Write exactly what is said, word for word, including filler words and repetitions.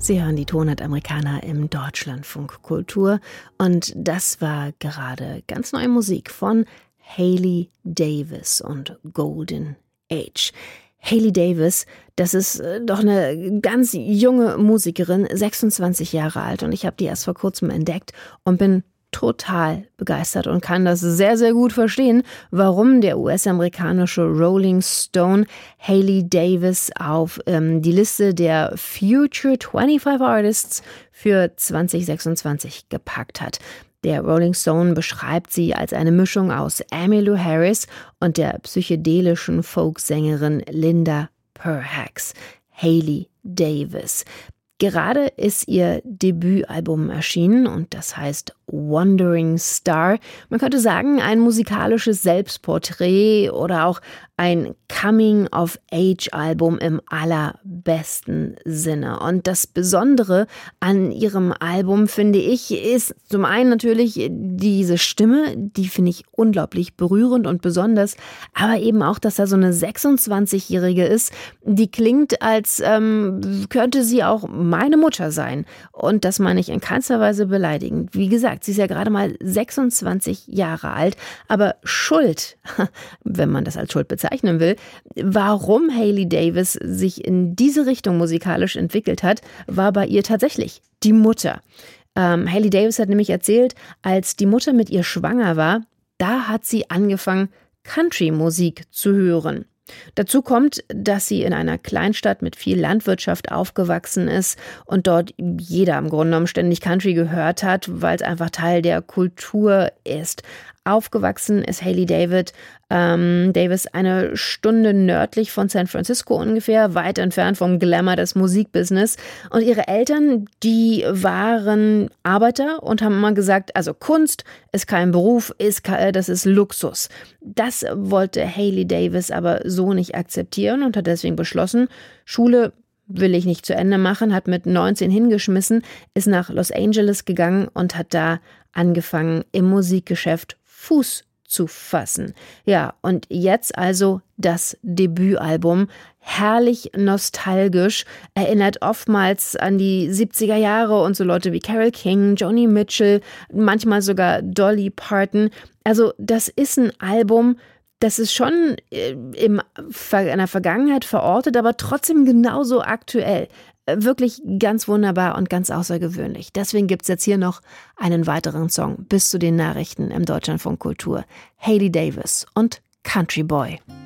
Sie hören die Tonart-Amerikaner im Deutschlandfunk Kultur und das war gerade ganz neue Musik von Hailey Davis und Golden Age. Hailey Davis, das ist doch eine ganz junge Musikerin, sechsundzwanzig Jahre alt, und ich habe die erst vor kurzem entdeckt und bin total begeistert und kann das sehr, sehr gut verstehen, warum der U S-amerikanische Rolling Stone Hailey Davis auf ähm, die Liste der Future fünfundzwanzig Artists für zwanzig sechsundzwanzig gepackt hat. Der Rolling Stone beschreibt sie als eine Mischung aus Emmylou Harris und der psychedelischen Folksängerin Linda Perhacs. Hailey Davis. Gerade ist ihr Debütalbum erschienen und das heißt Wandering Star. Man könnte sagen, ein musikalisches Selbstporträt oder auch ein Coming-of-Age-Album im allerbesten Sinne. Und das Besondere an ihrem Album, finde ich, ist zum einen natürlich diese Stimme, die finde ich unglaublich berührend und besonders, aber eben auch, dass da so eine sechsundzwanzigjährige ist, die klingt, als ähm, könnte sie auch meine Mutter sein. Und das meine ich in keinster Weise beleidigend. Wie gesagt, sie ist ja gerade mal sechsundzwanzig Jahre alt, aber Schuld, wenn man das als Schuld bezeichnen will, warum Hailey Davis sich in diese Richtung musikalisch entwickelt hat, war bei ihr tatsächlich die Mutter. Ähm, Hailey Davis hat nämlich erzählt, als die Mutter mit ihr schwanger war, da hat sie angefangen, Country-Musik zu hören. Dazu kommt, dass sie in einer Kleinstadt mit viel Landwirtschaft aufgewachsen ist und dort jeder im Grunde genommen ständig Country gehört hat, weil es einfach Teil der Kultur ist. Aufgewachsen ist Hailey David, ähm, Davis eine Stunde nördlich von San Francisco ungefähr, weit entfernt vom Glamour des Musikbusiness. Und ihre Eltern, die waren Arbeiter und haben immer gesagt, also Kunst ist kein Beruf, ist, das ist Luxus. Das wollte Hailey Davis aber so nicht akzeptieren und hat deswegen beschlossen, Schule will ich nicht zu Ende machen, hat mit neunzehn hingeschmissen, ist nach Los Angeles gegangen und hat da angefangen, im Musikgeschäft Fuß zu fassen. Ja, und jetzt also das Debütalbum. Herrlich nostalgisch, erinnert oftmals an die siebziger Jahre und so Leute wie Carole King, Joni Mitchell, manchmal sogar Dolly Parton. Also das ist ein Album, das ist schon in einer Vergangenheit verortet, aber trotzdem genauso aktuell. Wirklich ganz wunderbar und ganz außergewöhnlich. Deswegen gibt es jetzt hier noch einen weiteren Song bis zu den Nachrichten im Deutschlandfunk Kultur. Hailey Davis und Country Boy.